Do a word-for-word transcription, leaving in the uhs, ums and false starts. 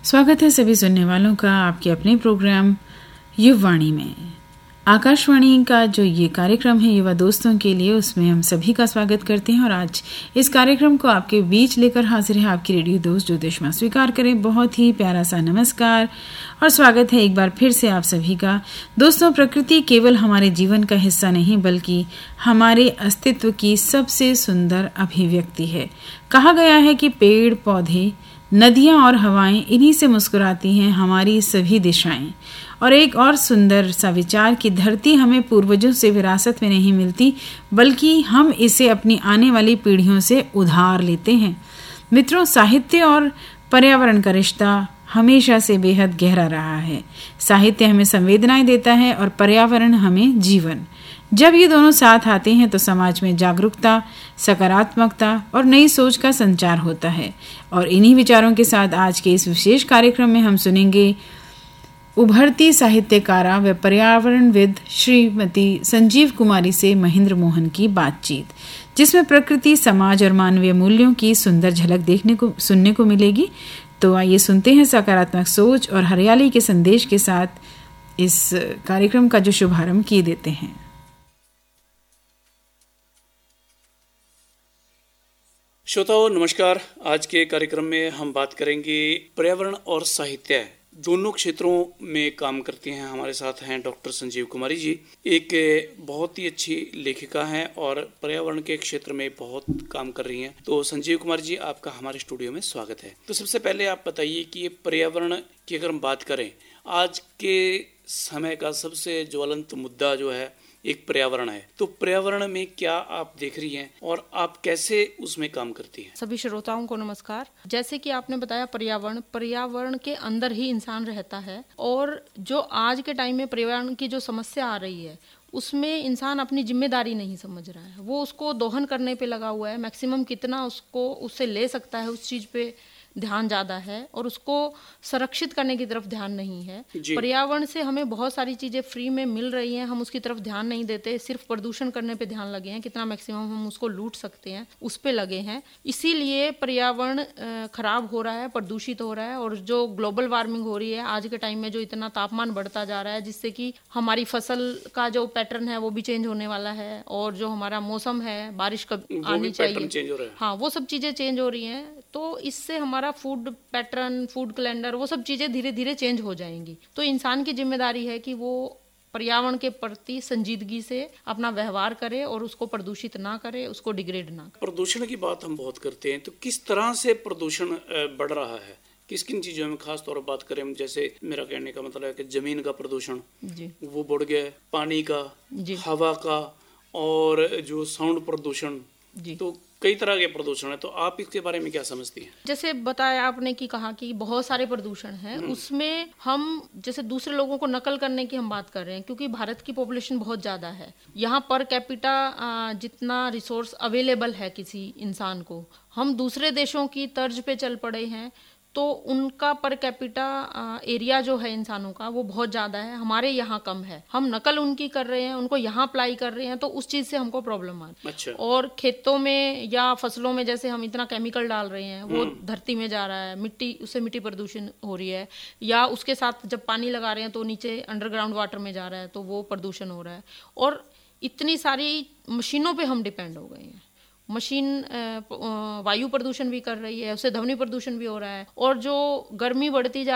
स्वागत है सभी सुनने वालों का आपके अपने प्रोग्राम युववाणी में। आकाशवाणी का जो ये कार्यक्रम है युवा दोस्तों के लिए, उसमें हम सभी का स्वागत करते हैं और आज इस कार्यक्रम को आपके बीच लेकर हाजिर है आपकी रेडियो दोस्त ज्योतिष्मा। स्वीकार करें बहुत ही प्यारा सा नमस्कार और स्वागत है एक बार फिर से आप सभी का। दोस्तों, प्रकृति केवल हमारे जीवन का हिस्सा नहीं बल्कि हमारे अस्तित्व की सबसे सुंदर अभिव्यक्ति है। कहा गया है कि पेड़ पौधे, नदियां और हवाएं, इन्हीं से मुस्कुराती हैं हमारी सभी दिशाएं। और एक और सुंदर सा विचार कि धरती हमें पूर्वजों से विरासत में नहीं मिलती बल्कि हम इसे अपनी आने वाली पीढ़ियों से उधार लेते हैं। मित्रों, साहित्य और पर्यावरण का रिश्ता हमेशा से बेहद गहरा रहा है। साहित्य हमें संवेदनाएं देता है और पर्यावरण हमें जीवन। जब ये दोनों साथ आते हैं तो समाज में जागरूकता, सकारात्मकता और नई सोच का संचार होता है। और इन्हीं विचारों के साथ आज के इस विशेष कार्यक्रम में हम सुनेंगे उभरती साहित्यकारा व पर्यावरणविद श्रीमती संजीव कुमारी से महेंद्र मोहन की बातचीत, जिसमें प्रकृति, समाज और मानवीय मूल्यों की सुंदर झलक देखने को सुनने को मिलेगी। तो आइए सुनते हैं सकारात्मक सोच और हरियाली के संदेश के साथ इस कार्यक्रम का जो शुभारंभ किए देते हैं। श्रोताओं नमस्कार। आज के कार्यक्रम में हम बात करेंगे पर्यावरण और साहित्य, दोनों क्षेत्रों में काम करती हैं। हमारे साथ हैं डॉक्टर संजीव कुमारी जी, एक बहुत ही अच्छी लेखिका हैं और पर्यावरण के क्षेत्र में बहुत काम कर रही हैं। तो संजीव कुमारी जी, आपका हमारे स्टूडियो में स्वागत है। तो सबसे पहले आप बताइए कि ये पर्यावरण की अगर हम बात करें, आज के समय का सबसे ज्वलंत मुद्दा जो है एक पर्यावरण है, तो पर्यावरण में क्या आप देख रही हैं और आप कैसे उसमें काम करती हैं? सभी श्रोताओं को नमस्कार। जैसे कि आपने बताया, पर्यावरण पर्यावरण के अंदर ही इंसान रहता है और जो आज के टाइम में पर्यावरण की जो समस्या आ रही है उसमें इंसान अपनी जिम्मेदारी नहीं समझ रहा है। वो उसको दोहन करने पे लगा हुआ है, मैक्सिमम कितना उसको उससे ले सकता है उस चीज पे ध्यान ज़्यादा है और उसको संरक्षित करने की तरफ ध्यान नहीं है। पर्यावरण से हमें बहुत सारी चीज़ें फ्री में मिल रही हैं, हम उसकी तरफ ध्यान नहीं देते, सिर्फ प्रदूषण करने पे ध्यान लगे हैं, कितना मैक्सिमम हम उसको लूट सकते हैं उस पे लगे हैं। इसीलिए पर्यावरण खराब हो रहा है, प्रदूषित हो रहा है। और जो ग्लोबल वार्मिंग हो रही है आज के टाइम में, जो इतना तापमान बढ़ता जा रहा है, जिससे कि हमारी फसल का जो पैटर्न है वो भी चेंज होने वाला है और जो हमारा मौसम है, बारिश कब आनी चाहिए, हाँ, वो सब चीज़ें चेंज हो रही हैं। तो इससे हमारा फूड पैटर्न, फूड कैलेंडर, वो सब चीजें धीरे धीरे चेंज हो जाएंगी। तो इंसान की जिम्मेदारी है कि वो पर्यावरण के प्रति संजीदगी से अपना व्यवहार करे और उसको प्रदूषित ना करे, उसको डिग्रेड ना करे। प्रदूषण की बात हम बहुत करते हैं, तो किस तरह से प्रदूषण बढ़ रहा है, किस किन चीजों में खास तौर पर बात करें? जैसे मेरा कहने का मतलब है कि जमीन का प्रदूषण वो बढ़ गया, पानी का, हवा का और जो साउंड प्रदूषण, तो कई तरह के प्रदूषण है। तो आप इसके बारे में क्या समझती हैं? जैसे बताया आपने कि कहा कि बहुत सारे प्रदूषण हैं, उसमें हम जैसे दूसरे लोगों को नकल करने की हम बात कर रहे हैं, क्योंकि भारत की पॉपुलेशन बहुत ज़्यादा है। यहाँ पर कैपिटा जितना रिसोर्स अवेलेबल है किसी इंसान को, हम दूसरे देशों की तर्ज पे चल पड़े हैं। तो उनका पर कैपिटा एरिया जो है इंसानों का वो बहुत ज़्यादा है, हमारे यहाँ कम है। हम नकल उनकी कर रहे हैं, उनको यहाँ अप्लाई कर रहे हैं, तो उस चीज़ से हमको प्रॉब्लम आ रही है। अच्छा। और खेतों में या फसलों में जैसे हम इतना केमिकल डाल रहे हैं, वो धरती में जा रहा है, मिट्टी, उससे मिट्टी प्रदूषण हो रही है। या उसके साथ जब पानी लगा रहे हैं तो नीचे अंडरग्राउंड वाटर में जा रहा है, तो वो प्रदूषण हो रहा है। और इतनी सारी मशीनों पर हम डिपेंड हो गए हैं। मशीन वायु प्रदूषण भी कर रही है, उससे ध्वनि प्रदूषण भी हो रहा है। और जो गर्मी बढ़ती जा